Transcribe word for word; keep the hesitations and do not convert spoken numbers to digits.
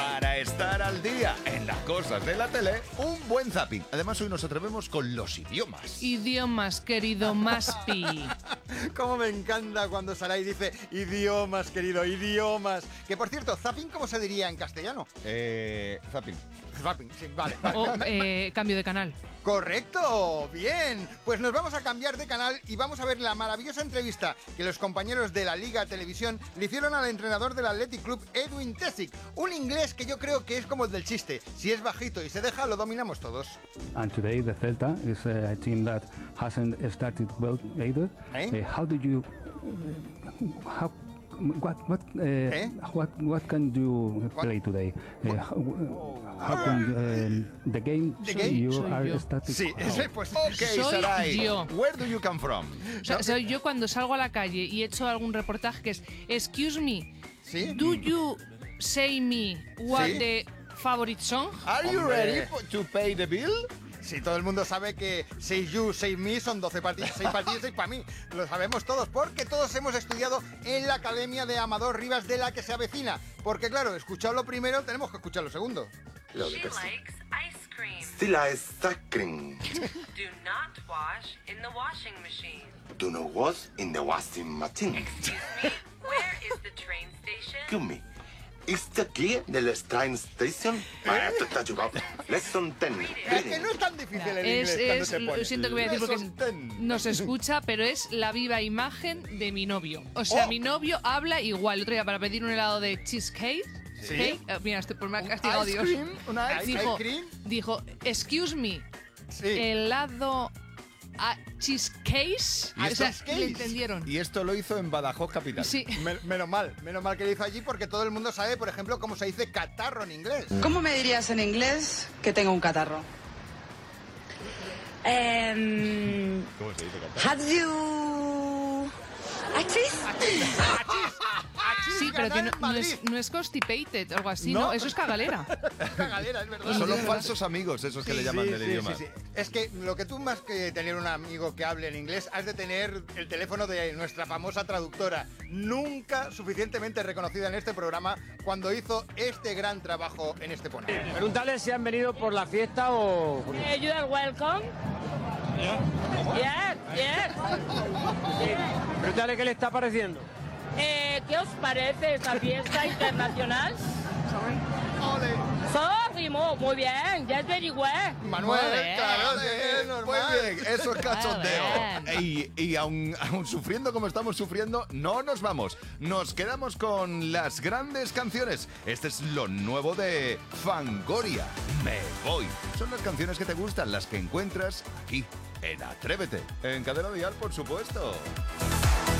Para estar al día en las cosas de la tele, un buen zapping. Además, hoy nos atrevemos con los idiomas. Idiomas, querido Maspi. Cómo me encanta cuando Saray dice idiomas, querido, idiomas. Que por cierto, zapping, ¿cómo se diría en castellano? Eh, zapping. Zapping, sí, vale. vale. O eh, cambio de canal. Correcto, bien. Pues nos vamos a cambiar de canal y vamos a ver la maravillosa entrevista que los compañeros de la Liga Televisión le hicieron al entrenador del Athletic Club, Edwin Tesic. Un inglés que yo creo que es como el del chiste. Si es bajito y se deja, lo dominamos todos. And today the Celta is a team that hasn't started well either. ¿Eh? Uh, how do you, how, what, what, uh, ¿Eh? what, what can you play today? Uh, how, how can um, the game The game? you Soy are yo. starting? Sí, ese, pues... Ok, Soy Saray. yo. Where do you come from? O sea, o sea, yo cuando salgo a la calle y he hecho algún reportaje que es excuse me, ¿Sí? do you say me what ¿Sí? the favorite song? Are you Hombre. ready for- to pay the bill? Sí, todo el mundo sabe que seis you, seis me son doce partidos, seis partidos, seis para mí. Lo sabemos todos, porque todos hemos estudiado en la Academia de Amador Rivas de la que se avecina. Porque claro, escuchado lo primero, tenemos que escuchar lo segundo. Lo She que pasa. likes ice cream. Still ice cream. Do not wash in the washing machine. Do not wash in the washing machine. Excuse me, where is the train station? Excuse me. Is the key de la train station? I have to touch you about. Lesson ten. Es que no es tan difícil el Es, inglés cuando es, se lo pone. siento que voy a decir Lesson porque ten. no se escucha, pero es la viva imagen de mi novio. O sea, Oh. mi novio habla igual. El otro día para pedir un helado de cheesecake. ¿Sí? cake, eh, mira, estoy por me ha Un castigado ice Dios. cream, una ice dijo, cream. dijo, excuse me, Sí. helado a cheesecake. ¿Y O esto sea, es le entendieron. Y esto lo hizo en Badajoz Capital. Sí. Men- menos mal, menos mal que lo hizo allí, porque todo el mundo sabe, por ejemplo, cómo se dice catarro en inglés. ¿Cómo me dirías en inglés que tengo un catarro? Um, ¿Cómo se dice catarro? have you... Achis? Sí, pero que no, Ganar no Madrid. es, no es constipated o algo así, ¿No? ¿no? Eso es cagalera. Cagalera, es verdad. Son los falsos amigos, esos que Sí, le llaman sí, del sí, idioma. sí, sí. Es que lo que tú más que tener un amigo que hable en inglés, has de tener el teléfono de nuestra famosa traductora, nunca suficientemente reconocida en este programa, cuando hizo este gran trabajo en este Estepona. Pregúntale si han venido por la fiesta o... Eh, you are welcome. Yes, yes. Pregúntale qué le está pareciendo. Eh, ¿Qué os parece esta fiesta internacional? ¡Ole! Sorry, mo, muy bien. Yes, very well. Manuel, Muy bien. claro, Muy sí, bien, normal. muy bien, eso es cachondeo. Muy Y, y aún, aún sufriendo como estamos sufriendo, no nos vamos. Nos quedamos con las grandes canciones. Este es lo nuevo de Fangoria. Me voy. Son las canciones que te gustan, las que encuentras aquí, en Atrévete. En Cadena Dial, por supuesto.